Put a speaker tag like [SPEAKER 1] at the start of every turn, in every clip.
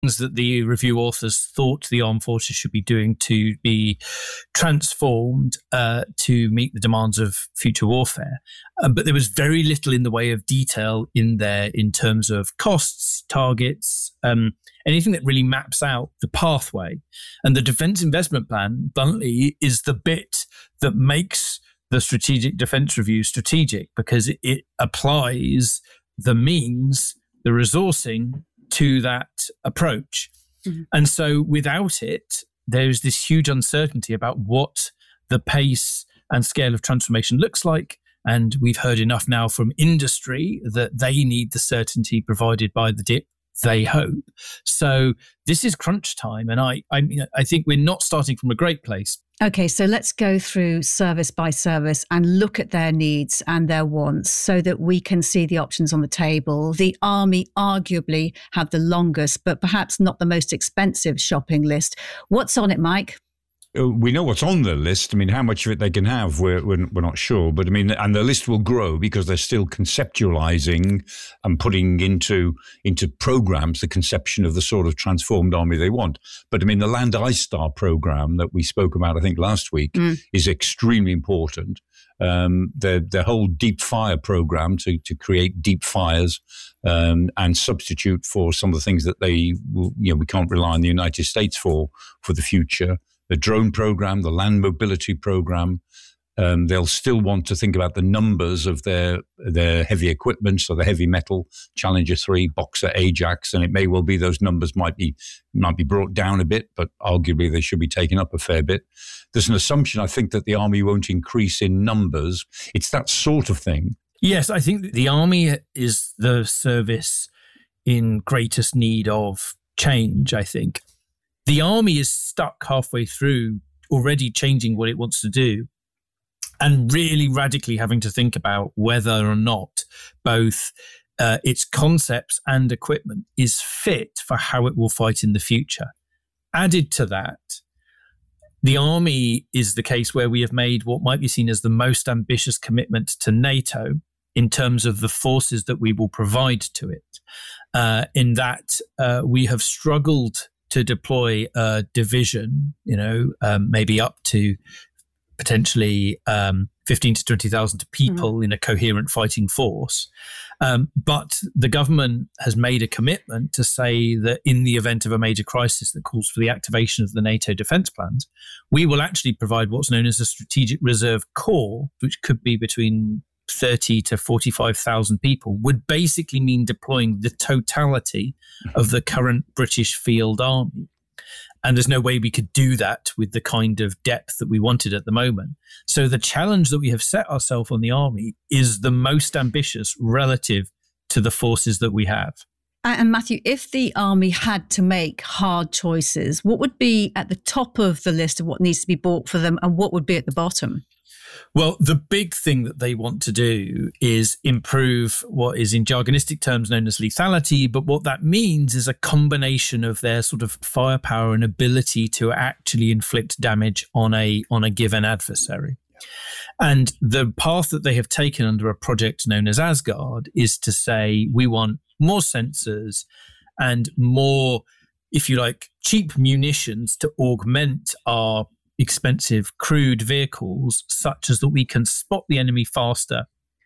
[SPEAKER 1] that the review authors thought the armed forces should be doing to be transformed to meet the demands of future warfare. But there was very little in the way of detail in there in terms of costs, targets, anything that really maps out the pathway. And the Defence Investment Plan, bluntly, is the bit that makes the Strategic Defence Review strategic, because it applies the means, the resourcing to that approach. Mm-hmm. And so without it, there's this huge uncertainty about what the pace and scale of transformation looks like. And we've heard enough now from industry that they need the certainty provided by the DIP, they hope. So this is crunch time. And I think we're not starting from a great place.
[SPEAKER 2] Okay, so let's go through service by service and look at their needs and their wants so that we can see the options on the table. The Army arguably have the longest, but perhaps not the most expensive shopping list. What's on it, Mike?
[SPEAKER 3] We know what's on the list. I mean, how much of it they can have, we're not sure. But I mean, and the list will grow because they're still conceptualizing and putting into programs the conception of the sort of transformed army they want. But I mean, the Land ISTAR program that we spoke about, I think, last week is extremely important. The whole deep fire program to create deep fires and substitute for some of the things that we can't rely on the United States for the future. The drone program, the land mobility program, they'll still want to think about the numbers of their heavy equipment, so the heavy metal, Challenger 3, Boxer, Ajax, and it may well be those numbers might be brought down a bit, but arguably they should be taken up a fair bit. There's an assumption, I think, that the Army won't increase in numbers. It's that sort of thing.
[SPEAKER 1] Yes, I think the Army is the service in greatest need of change, I think. The Army is stuck halfway through already changing what it wants to do and really radically having to think about whether or not both its concepts and equipment is fit for how it will fight in the future. Added to that, the Army is the case where we have made what might be seen as the most ambitious commitment to NATO in terms of the forces that we will provide to it. In that we have struggled to deploy a division, maybe up to potentially 15 to 20,000 people in a coherent fighting force. But the government has made a commitment to say that in the event of a major crisis that calls for the activation of the NATO defence plans, we will actually provide what's known as a strategic reserve corps, which could be between 30 to 45,000 people, would basically mean deploying the totality of the current British field army. And there's no way we could do that with the kind of depth that we wanted at the moment. So the challenge that we have set ourselves on the Army is the most ambitious relative to the forces that we have.
[SPEAKER 2] And Matthew, if the Army had to make hard choices, what would be at the top of the list of what needs to be bought for them and what would be at the bottom?
[SPEAKER 1] Well, the big thing that they want to do is improve what is in jargonistic terms known as lethality. But what that means is a combination of their sort of firepower and ability to actually inflict damage on a given adversary. And the path that they have taken under a project known as Asgard is to say we want more sensors and more, if you like, cheap munitions to augment our expensive crewed vehicles, such as that we can spot the enemy faster,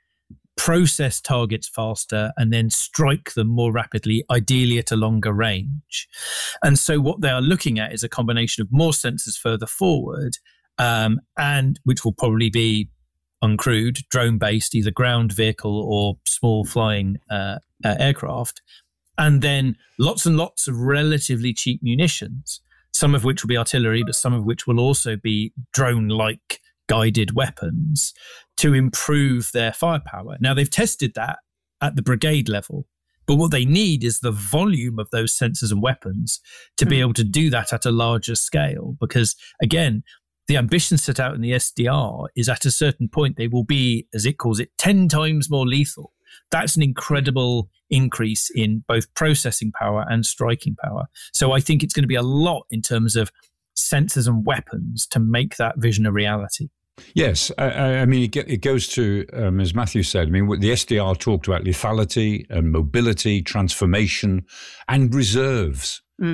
[SPEAKER 1] process targets faster, and then strike them more rapidly, ideally at a longer range. And so what they are looking at is a combination of more sensors further forward, and which will probably be uncrewed, drone-based, either ground vehicle or small flying aircraft, and then lots and lots of relatively cheap munitions, some of which will be artillery, but some of which will also be drone-like guided weapons to improve their firepower. Now, they've tested that at the brigade level, but what they need is the volume of those sensors and weapons to be able to do that at a larger scale. Because, again, the ambition set out in the SDR is at a certain point they will be, as it calls it, 10 times more lethal. That's an incredible increase in both processing power and striking power. So I think it's going to be a lot in terms of sensors and weapons to make that vision a reality.
[SPEAKER 3] Yes, I mean, it goes to, as Matthew said, I mean, the SDR talked about lethality and mobility, transformation, and reserves.